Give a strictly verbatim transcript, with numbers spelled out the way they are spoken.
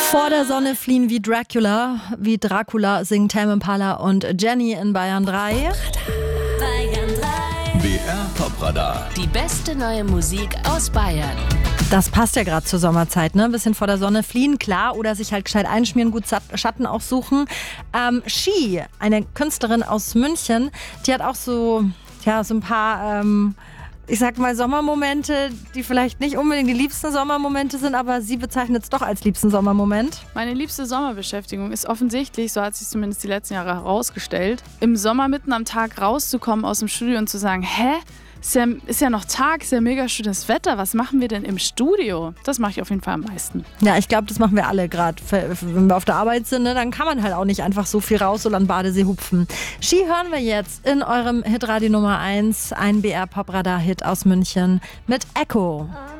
Vor der Sonne fliehen wie Dracula, wie Dracula singen Tame Impala und Jenny in Bayern drei. Bayern drei. B R Top-Radar. Die beste neue Musik aus Bayern. Das passt ja gerade zur Sommerzeit, ne? Ein bisschen vor der Sonne fliehen, klar, oder sich halt gescheit einschmieren, gut Schatten auch suchen. Ähm, Shi, eine Künstlerin aus München, die hat auch so, ja, so ein paar, ähm, ich sag mal, Sommermomente, die vielleicht nicht unbedingt die liebsten Sommermomente sind, aber sie bezeichnet es doch als liebsten Sommermoment. Meine liebste Sommerbeschäftigung ist offensichtlich, so hat sich zumindest die letzten Jahre herausgestellt, im Sommer mitten am Tag rauszukommen aus dem Studio und zu sagen, hä? Ist ja, ist ja noch Tag, ist ja mega schönes Wetter. Was machen wir denn im Studio? Das mache ich auf jeden Fall am meisten. Ja, ich glaube, das machen wir alle gerade. Wenn wir auf der Arbeit sind, ne, dann kann man halt auch nicht einfach so viel raus oder an Badesee hupfen. Shi hören wir jetzt in eurem Hitradio Nummer eins, ein B R Pop-Radar-Hit aus München mit Echo.